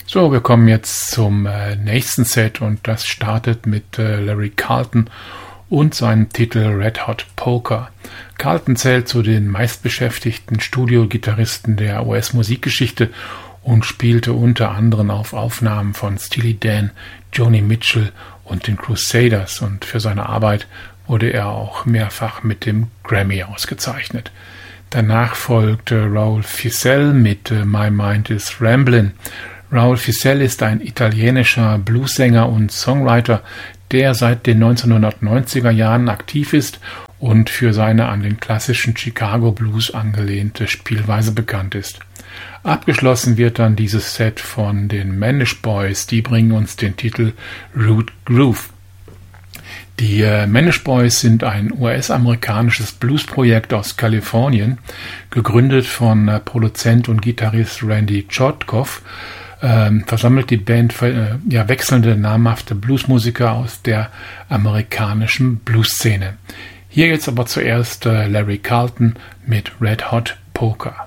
So, wir kommen jetzt zum nächsten Set und das startet mit Larry Carlton und seinem Titel Red Hot Poker. Carlton zählt zu den meistbeschäftigten Studiogitarristen der US-Musikgeschichte und spielte unter anderem auf Aufnahmen von Steely Dan, Joni Mitchell und den Crusaders, und für seine Arbeit wurde er auch mehrfach mit dem Grammy ausgezeichnet. Danach folgte Raul Fissell mit My Mind is Ramblin'. Raul Fissell ist ein italienischer Bluessänger und Songwriter, der seit den 1990er Jahren aktiv ist und für seine an den klassischen Chicago Blues angelehnte Spielweise bekannt ist. Abgeschlossen wird dann dieses Set von den Manish Boys, die bringen uns den Titel Root Groove. Die Manish Boys sind ein US-amerikanisches Bluesprojekt aus Kalifornien, gegründet von Produzent und Gitarrist Randy Chodkoff. Versammelt die Band wechselnde namhafte Bluesmusiker aus der amerikanischen Bluesszene. Hier jetzt aber zuerst Larry Carlton mit Red Hot Poker.